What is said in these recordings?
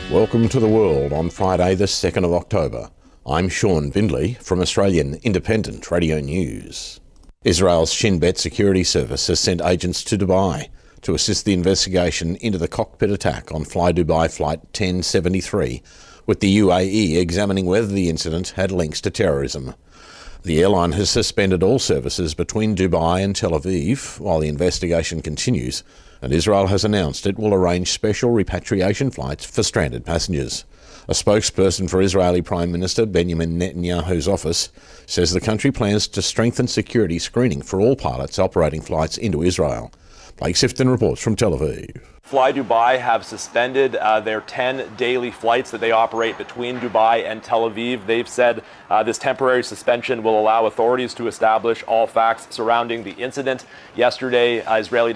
Welcome to The World on Friday the 2nd of October. I'm Sean Bindley from Australian Independent Radio News. Israel's Shin Bet security service has sent agents to Dubai to assist the investigation into the cockpit attack on Fly Dubai Flight 1073, with the UAE examining whether the incident had links to terrorism. The airline has suspended all services between Dubai and Tel Aviv while the investigation continues, and Israel has announced it will arrange special repatriation flights for stranded passengers. A spokesperson for Israeli Prime Minister Benjamin Netanyahu's office says the country plans to strengthen security screening for all pilots operating flights into Israel. Blake Sifton reports from Tel Aviv. Fly Dubai have suspended their 10 daily flights that they operate between Dubai and Tel Aviv. They've said this temporary suspension will allow authorities to establish all facts surrounding the incident. Yesterday, Israeli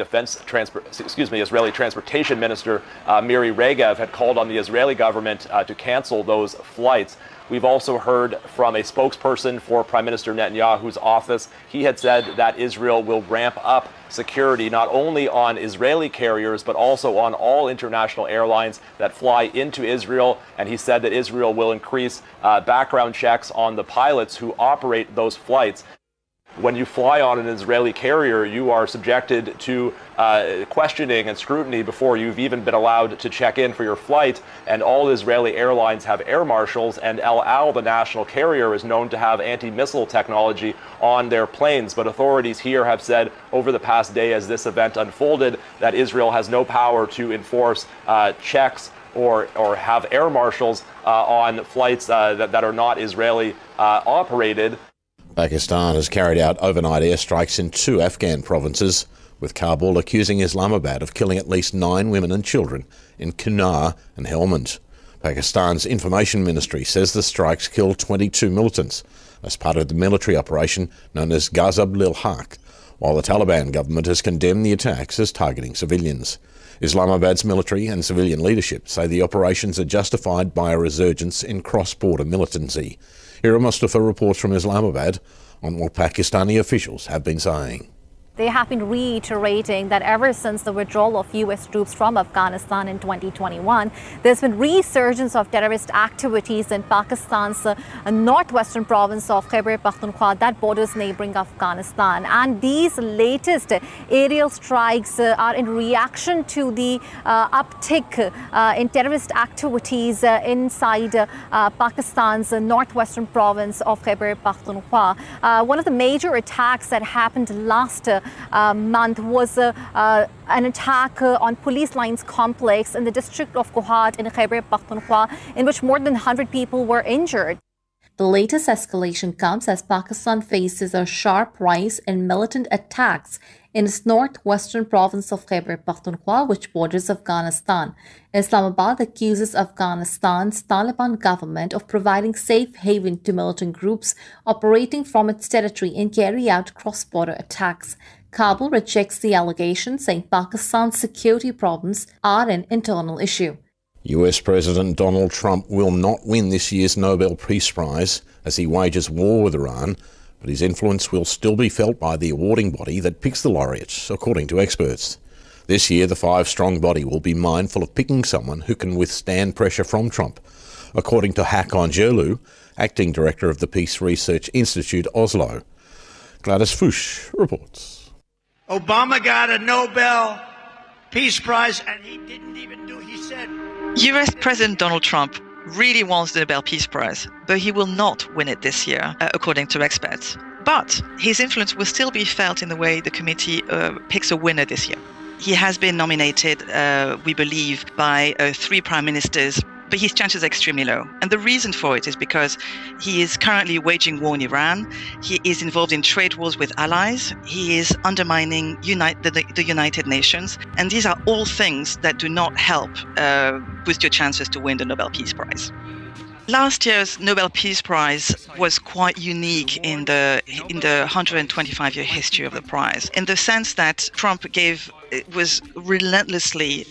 Transportation Minister Miri Regev had called on the Israeli government to cancel those flights. We've also heard from a spokesperson for Prime Minister Netanyahu's office. He had said that Israel will ramp up security not only on Israeli carriers, but also on all international airlines that fly into Israel. And he said that Israel will increase background checks on the pilots who operate those flights. When you fly on an Israeli carrier, you are subjected to questioning and scrutiny before you've even been allowed to check in for your flight. And all Israeli airlines have air marshals, and El Al, the national carrier, is known to have anti-missile technology on their planes. But authorities here have said over the past day as this event unfolded that Israel has no power to enforce checks or have air marshals on flights that are not Israeli operated. Pakistan has carried out overnight airstrikes in 2 Afghan provinces, with Kabul accusing Islamabad of killing at least 9 women and children in Kunar and Helmand. Pakistan's information ministry says the strikes killed 22 militants as part of the military operation known as Ghazab-ul-Haq, while the Taliban government has condemned the attacks as targeting civilians. Islamabad's military and civilian leadership say the operations are justified by a resurgence in cross-border militancy. Hira Mustafa reports from Islamabad on what Pakistani officials have been saying. They have been reiterating that ever since the withdrawal of U.S. troops from Afghanistan in 2021, there's been resurgence of terrorist activities in Pakistan's northwestern province of Khyber Pakhtunkhwa that borders neighboring Afghanistan. And these latest aerial strikes are in reaction to the uptick in terrorist activities inside Pakistan's northwestern province of Khyber Pakhtunkhwa. One of the major attacks that happened last month was an attack on Police Lines complex in the district of Kohat in Khyber Pakhtunkhwa, in which more than 100 people were injured. The latest escalation comes as Pakistan faces a sharp rise in militant attacks in its northwestern province of Khyber Pakhtunkhwa, which borders Afghanistan. Islamabad accuses Afghanistan's Taliban government of providing safe haven to militant groups operating from its territory and carry out cross-border attacks. Kabul rejects the allegation, saying Pakistan's security problems are an internal issue. US President Donald Trump will not win this year's Nobel Peace Prize as he wages war with Iran, but his influence will still be felt by the awarding body that picks the laureates, according to experts. This year, the 5-strong body will be mindful of picking someone who can withstand pressure from Trump, according to Hakan Gerlu, acting director of the Peace Research Institute Oslo. Gladys Fuchs reports. Obama got a Nobel Peace Prize and he didn't even do, he said... US President Donald Trump really wants the Nobel Peace Prize, but he will not win it this year, according to experts. But his influence will still be felt in the way the committee picks a winner this year. He has been nominated, we believe, by 3 prime ministers, but his chances are extremely low. And the reason for it is because he is currently waging war in Iran. He is involved in trade wars with allies. He is undermining the United Nations. And these are all things that do not help boost your chances to win the Nobel Peace Prize. Last year's Nobel Peace Prize was quite unique in the 125-year history of the prize, in the sense that Trump was relentlessly,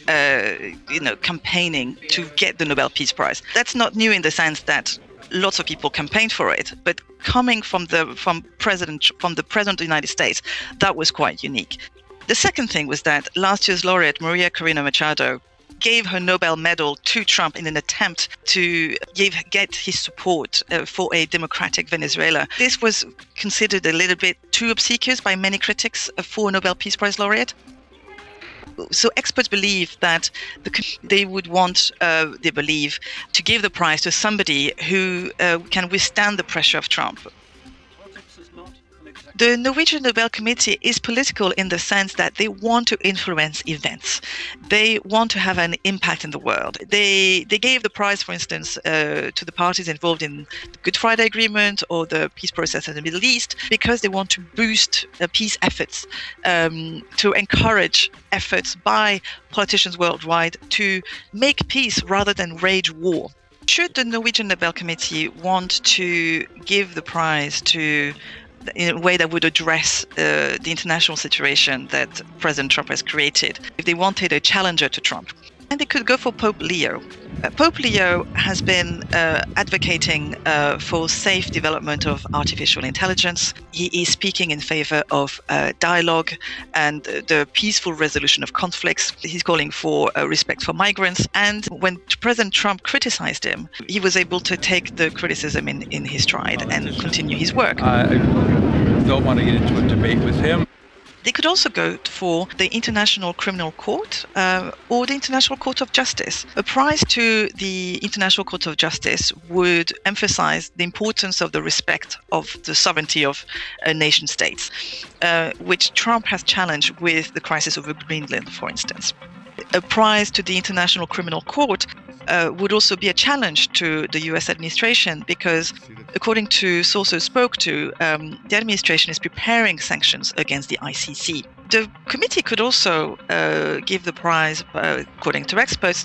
campaigning to get the Nobel Peace Prize. That's not new in the sense that lots of people campaigned for it, but coming from the President of the United States, that was quite unique. The second thing was that last year's laureate, Maria Corina Machado, gave her Nobel medal to Trump in an attempt to get his support for a democratic Venezuela. This was considered a little bit too obsequious by many critics for a Nobel Peace Prize laureate. So experts believe that they would want, they believe, to give the prize to somebody who can withstand the pressure of Trump. The Norwegian Nobel Committee is political in the sense that they want to influence events. They want to have an impact in the world. They gave the prize, for instance, to the parties involved in the Good Friday Agreement or the peace process in the Middle East because they want to boost peace efforts, to encourage efforts by politicians worldwide to make peace rather than wage war. Should the Norwegian Nobel Committee want to give the prize to in a way that would address the international situation that President Trump has created, if they wanted a challenger to Trump? And they could go for Pope Leo. Pope Leo has been advocating for safe development of artificial intelligence. He is speaking in favor of dialogue and the peaceful resolution of conflicts. He's calling for respect for migrants. And when President Trump criticized him, he was able to take the criticism in his stride and continue his work. I don't want to get into a debate with him. They could also go for the International Criminal Court or the International Court of Justice. A prize to the International Court of Justice would emphasize the importance of the respect of the sovereignty of nation states, which Trump has challenged with the crisis over Greenland, for instance. A prize to the International Criminal Court would also be a challenge to the US administration because, according to sources spoke to, the administration is preparing sanctions against the ICC. The committee could also give the prize, according to experts,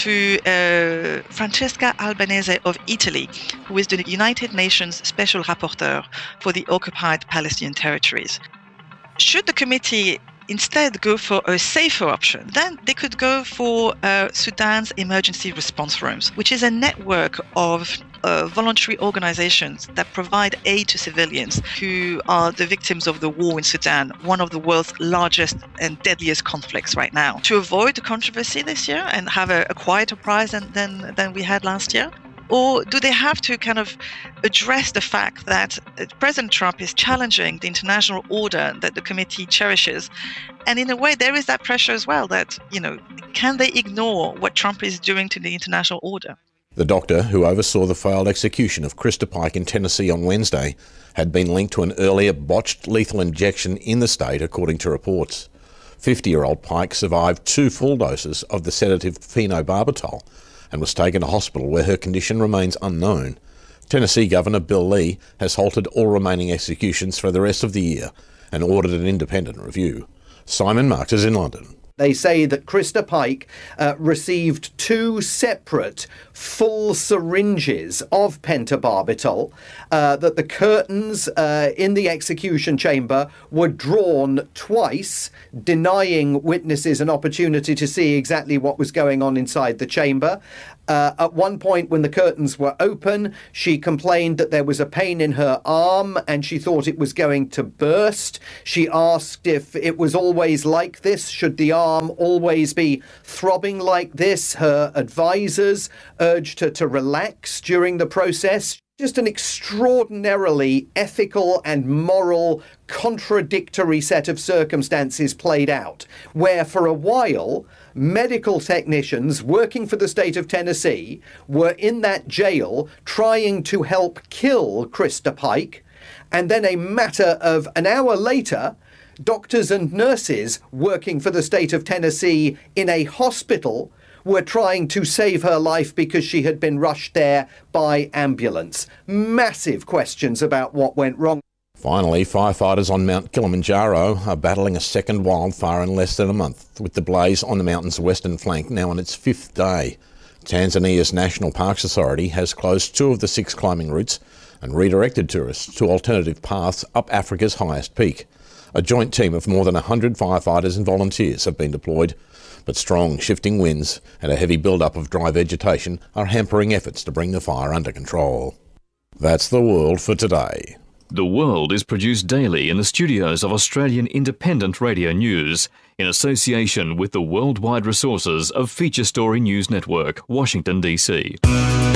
to Francesca Albanese of Italy, who is the United Nations Special Rapporteur for the occupied Palestinian territories. Should the committee instead go for a safer option, then they could go for Sudan's emergency response rooms, which is a network of voluntary organizations that provide aid to civilians who are the victims of the war in Sudan, one of the world's largest and deadliest conflicts right now. To avoid the controversy this year and have a quieter prize than we had last year? Or do they have to kind of address the fact that President Trump is challenging the international order that the committee cherishes? And in a way, there is that pressure as well that, can they ignore what Trump is doing to the international order? The doctor who oversaw the failed execution of Krista Pike in Tennessee on Wednesday had been linked to an earlier botched lethal injection in the state, according to reports. 50-year-old Pike survived 2 full doses of the sedative phenobarbital and was taken to hospital where her condition remains unknown. Tennessee Governor Bill Lee has halted all remaining executions for the rest of the year and ordered an independent review. Simon Marks is in London. They say that Krista Pike received 2 separate full syringes of pentobarbital, that the curtains in the execution chamber were drawn twice, denying witnesses an opportunity to see exactly what was going on inside the chamber. At one point, when the curtains were open, she complained that there was a pain in her arm and she thought it was going to burst. She asked if it was always like this. Should the arm always be throbbing like this? Her advisors urged her to relax during the process. Just an extraordinarily ethical and moral contradictory set of circumstances played out, where for a while medical technicians working for the state of Tennessee were in that jail trying to help kill Krista Pike, and then a matter of an hour later, doctors and nurses working for the state of Tennessee in a hospital were trying to save her life because she had been rushed there by ambulance. Massive questions about what went wrong. Finally, firefighters on Mount Kilimanjaro are battling a second wildfire in less than a month, with the blaze on the mountain's western flank now on its 5th day. Tanzania's National Parks Authority has closed 2 of the 6 climbing routes and redirected tourists to alternative paths up Africa's highest peak. A joint team of more than 100 firefighters and volunteers have been deployed, but strong shifting winds and a heavy build-up of dry vegetation are hampering efforts to bring the fire under control. That's the world for today. The World is produced daily in the studios of Australian Independent Radio News in association with the worldwide resources of Feature Story News Network, Washington, D.C.